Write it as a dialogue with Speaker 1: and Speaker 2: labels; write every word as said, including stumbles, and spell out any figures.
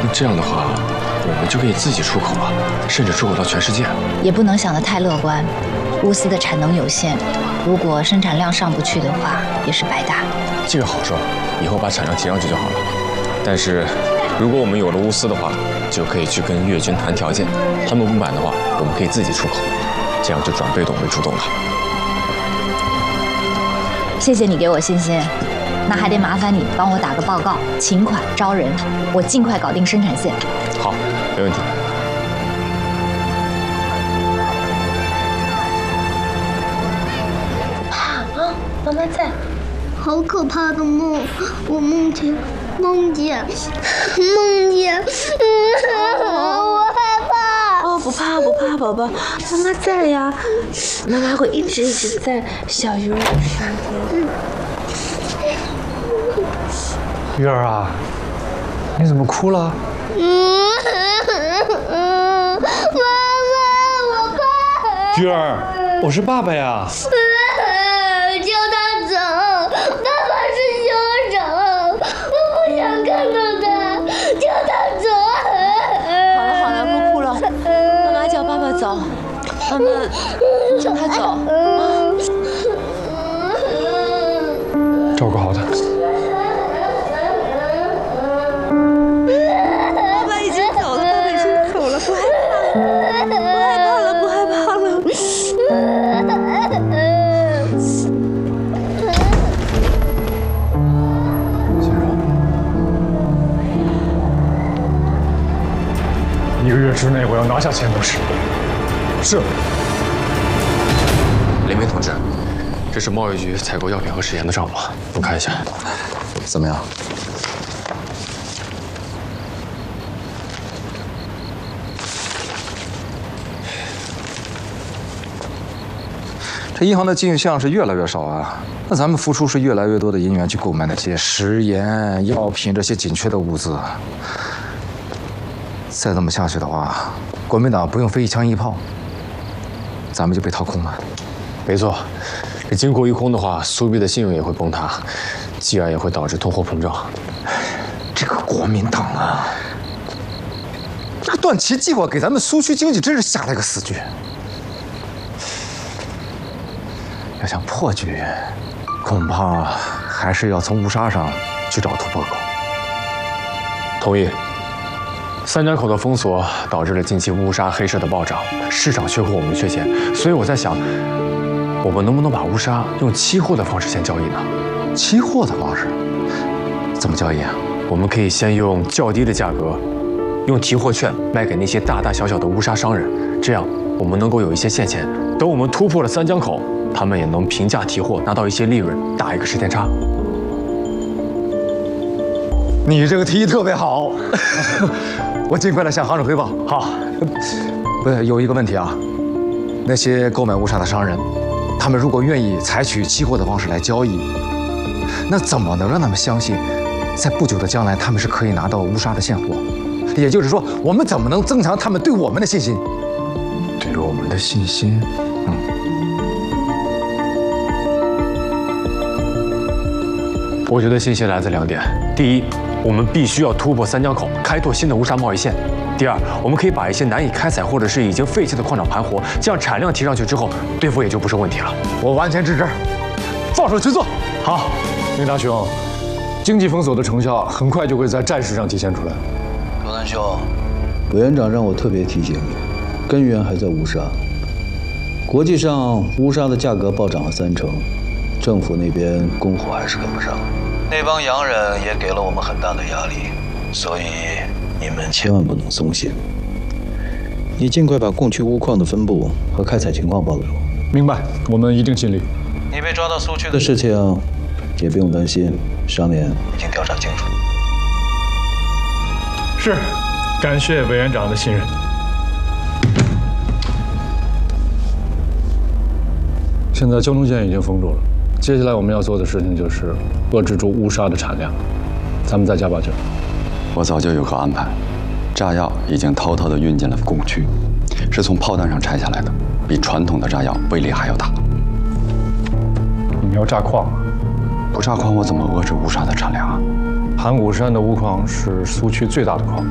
Speaker 1: 那这样的话，我们就可以自己出口了，甚至出口到全世界。
Speaker 2: 也不能想得太乐观，钨丝的产能有限，如果生产量上不去的话，也是白搭。
Speaker 1: 这个好说，以后把产量提上去就好了。但是，如果我们有了钨丝的话，就可以去跟越军谈条件，他们不买的话，我们可以自己出口，这样就转被动为主动了。
Speaker 2: 谢谢你给我信心，那还得麻烦你帮我打个报告，请款招人，我尽快搞定生产线。
Speaker 1: 好，没问题。
Speaker 2: 怕啊，妈妈在。
Speaker 3: 好可怕的梦，我梦见梦见梦见，我害怕。
Speaker 4: 哦，不怕不怕，宝宝，妈妈在呀，妈妈会一直一直在小鱼儿的身边。
Speaker 5: 鱼儿啊，你怎么哭了？
Speaker 3: 嗯，妈妈，我怕。
Speaker 5: 鱼儿，我是爸爸呀。
Speaker 3: 叫他走，爸爸是凶手，我不想看到他，叫他走。
Speaker 4: 好了好了，不哭了，妈妈叫爸爸走，妈妈让他走啊。
Speaker 5: 照顾好他。
Speaker 4: 爸爸已经走了，爸爸已经走了，不害怕了，不害怕了，不害怕了。
Speaker 5: 一个月之内，我要拿下钱都市。是。
Speaker 1: 林明同志，这是贸易局采购药品和食盐的账目，您看一下。
Speaker 6: 怎么样？这银行的进项是越来越少啊，那咱们付出是越来越多的银元去购买那些食盐、药品这些紧缺的物资。再这么下去的话，国民党不用飞一枪一炮，咱们就被掏空了。
Speaker 1: 没错，这金库一空的话，苏币的信用也会崩塌，继而也会导致通货膨胀。
Speaker 6: 这个国民党啊，那段期计划给咱们苏区经济真是下了个死局。要想破局，恐怕还是要从乌沙上去找突破口。
Speaker 1: 同意。三江口的封锁导致了近期乌沙黑市的暴涨，市场缺货，我们缺钱，所以我在想，我们能不能把乌沙用期货的方式先交易呢？
Speaker 6: 期货的方式怎么交易啊？
Speaker 1: 我们可以先用较低的价格，用提货券卖给那些大大小小的乌沙商人，这样我们能够有一些现钱。等我们突破了三江口，他们也能平价提货，拿到一些利润，打一个时间差。
Speaker 6: 你这个提议特别好，我尽快的向行长汇报。
Speaker 1: 好，
Speaker 6: 不是有一个问题啊，那些购买乌沙的商人，他们如果愿意采取期货的方式来交易，那怎么能让他们相信，在不久的将来他们是可以拿到乌沙的现货？也就是说，我们怎么能增强他们对我们的信心？
Speaker 1: 对我们的信心，
Speaker 6: 嗯。
Speaker 1: 我觉得信心来自两点：第一，我们必须要突破三江口，开拓新的乌沙贸易线；第二，我们可以把一些难以开采或者是已经废弃的矿场盘活，这样产量提上去之后，对付也就不是问题了。
Speaker 6: 我完全支持，放手去做。
Speaker 5: 好，明达兄，经济封锁的成效很快就会在战事上体现出来。
Speaker 7: 周南兄，委员长让我特别提醒你，根源还在乌沙。国际上乌沙的价格暴涨了三成，政府那边供货还是跟不上。那帮洋人也给了我们很大的压力，所以你们千万不能松懈。你尽快把供区钨矿的分布和开采情况报给我。
Speaker 5: 明白，我们一定尽力。
Speaker 7: 你被抓到苏区的事情也不用担心，上面已经调查清楚。
Speaker 5: 是，感谢委员长的信任。现在交通线已经封住了，接下来我们要做的事情就是遏制住乌沙的产量。咱们再加把劲。
Speaker 8: 我早就有个安排，炸药已经偷偷地运进了供区，是从炮弹上拆下来的，比传统的炸药威力还要大。
Speaker 5: 你们要炸矿啊？
Speaker 8: 不炸矿，我怎么遏制乌沙的产量啊？
Speaker 5: 盘古山的钨矿是苏区最大的矿，